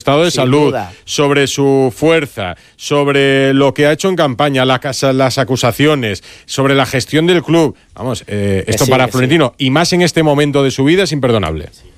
estado de Sin salud, duda. sobre su fuerza, sobre lo que ha hecho en campaña, las acusaciones, sobre la gestión del club. Vamos, esto sí, para que Florentino, y más en este momento de su vida, es imperdonable.